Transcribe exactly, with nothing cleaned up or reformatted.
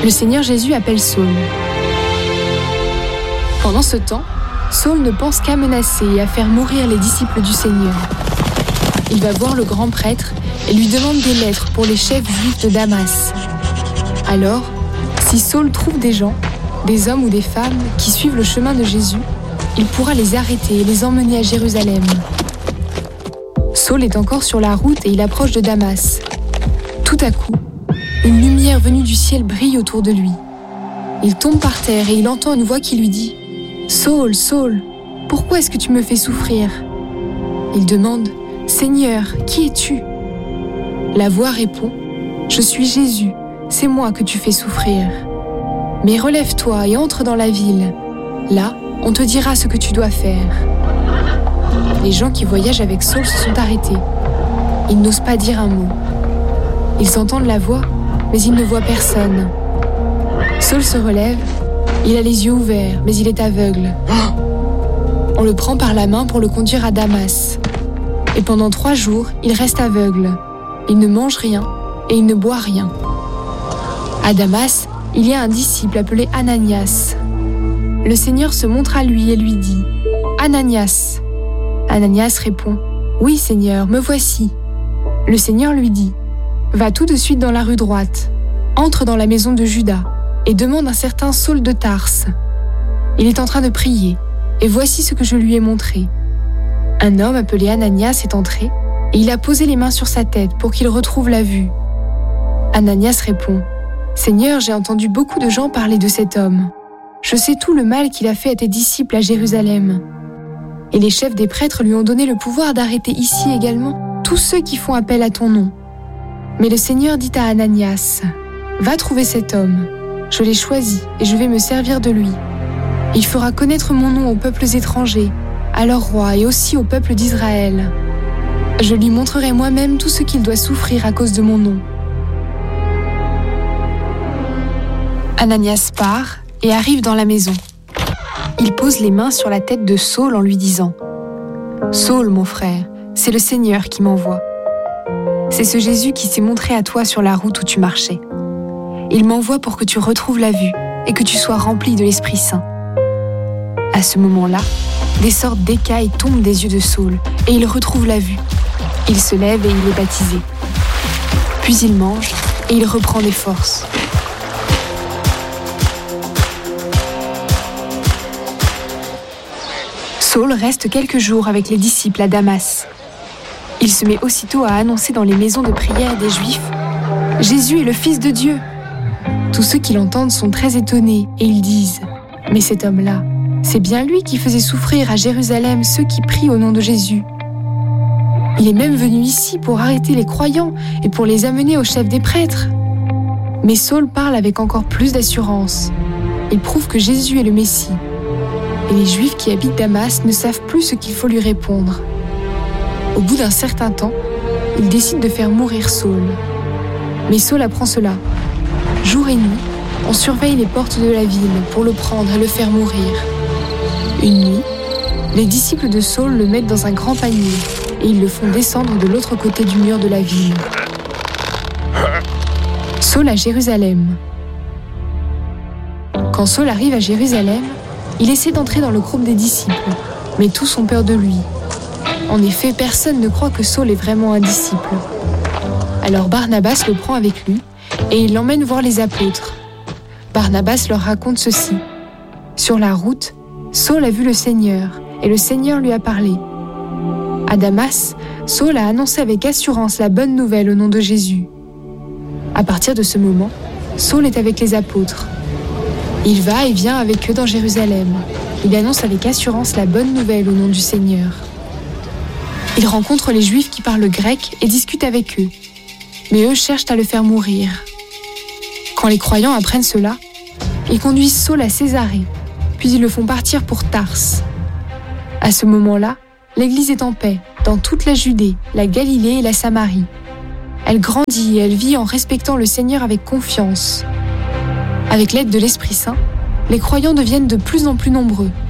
Le Seigneur Jésus appelle Saul. Pendant ce temps, Saul ne pense qu'à menacer et à faire mourir les disciples du Seigneur. Il va voir le grand prêtre et lui demande des lettres pour les chefs juifs de Damas. Alors, si Saul trouve des gens, des hommes ou des femmes qui suivent le chemin de Jésus, il pourra les arrêter et les emmener à Jérusalem. Saul est encore sur la route et il approche de Damas. Tout à coup, une lumière venue du ciel brille autour de lui. Il tombe par terre et il entend une voix qui lui dit « Saul, Saul, pourquoi est-ce que tu me fais souffrir ?» Il demande « Seigneur, qui es-tu » La voix répond « Je suis Jésus, c'est moi que tu fais souffrir. Mais relève-toi et entre dans la ville. Là, on te dira ce que tu dois faire. » Les gens qui voyagent avec Saul se sont arrêtés. Ils n'osent pas dire un mot. Ils entendent la voix, mais ils ne voient personne. Saul se relève, il a les yeux ouverts, mais il est aveugle. On le prend par la main pour le conduire à Damas. Et pendant trois jours, il reste aveugle. Il ne mange rien et il ne boit rien. À Damas, il y a un disciple appelé Ananias. Le Seigneur se montre à lui et lui dit « Ananias !» Ananias répond « Oui, Seigneur, me voici. » Le Seigneur lui dit « Va tout de suite dans la rue droite, entre dans la maison de Judas et demande un certain Saul de Tarse. Il est en train de prier, et voici ce que je lui ai montré. » Un homme appelé Ananias est entré, et il a posé les mains sur sa tête pour qu'il retrouve la vue. Ananias répond « Seigneur, j'ai entendu beaucoup de gens parler de cet homme. Je sais tout le mal qu'il a fait à tes disciples à Jérusalem. Et les chefs des prêtres lui ont donné le pouvoir d'arrêter ici également tous ceux qui font appel à ton nom. Mais le Seigneur dit à Ananias, « Va trouver cet homme. Je l'ai choisi et je vais me servir de lui. Il fera connaître mon nom aux peuples étrangers, à leurs rois et aussi au peuple d'Israël. Je lui montrerai moi-même tout ce qu'il doit souffrir à cause de mon nom. » Ananias part et arrive dans la maison. Il pose les mains sur la tête de Saul en lui disant « Saul, mon frère, c'est le Seigneur qui m'envoie. C'est ce Jésus qui s'est montré à toi sur la route où tu marchais. Il m'envoie pour que tu retrouves la vue et que tu sois rempli de l'Esprit Saint. » À ce moment-là, des sortes d'écailles tombent des yeux de Saul et il retrouve la vue. Il se lève et il est baptisé. Puis il mange et il reprend des forces. Saul reste quelques jours avec les disciples à Damas. Il se met aussitôt à annoncer dans les maisons de prière des Juifs « Jésus est le Fils de Dieu !» Tous ceux qui l'entendent sont très étonnés et ils disent « Mais cet homme-là, c'est bien lui qui faisait souffrir à Jérusalem ceux qui prient au nom de Jésus. Il est même venu ici pour arrêter les croyants et pour les amener au chef des prêtres. » Mais Saul parle avec encore plus d'assurance. Il prouve que Jésus est le Messie. Et les Juifs qui habitent Damas ne savent plus ce qu'il faut lui répondre. Au bout d'un certain temps, ils décident de faire mourir Saul. Mais Saul apprend cela. Jour et nuit, on surveille les portes de la ville pour le prendre et le faire mourir. Une nuit, les disciples de Saul le mettent dans un grand panier et ils le font descendre de l'autre côté du mur de la ville. Saul à Jérusalem. Quand Saul arrive à Jérusalem, il essaie d'entrer dans le groupe des disciples, mais tous ont peur de lui. En effet, personne ne croit que Saul est vraiment un disciple. Alors Barnabas le prend avec lui et il l'emmène voir les apôtres. Barnabas leur raconte ceci. Sur la route, Saul a vu le Seigneur et le Seigneur lui a parlé. À Damas, Saul a annoncé avec assurance la bonne nouvelle au nom de Jésus. À partir de ce moment, Saul est avec les apôtres. Il va et vient avec eux dans Jérusalem. Il annonce avec assurance la bonne nouvelle au nom du Seigneur. Il rencontre les Juifs qui parlent grec et discute avec eux. Mais eux cherchent à le faire mourir. Quand les croyants apprennent cela, ils conduisent Saul à Césarée, puis ils le font partir pour Tarse. À ce moment-là, l'Église est en paix dans toute la Judée, la Galilée et la Samarie. Elle grandit et elle vit en respectant le Seigneur avec confiance. Avec l'aide de l'Esprit Saint, les croyants deviennent de plus en plus nombreux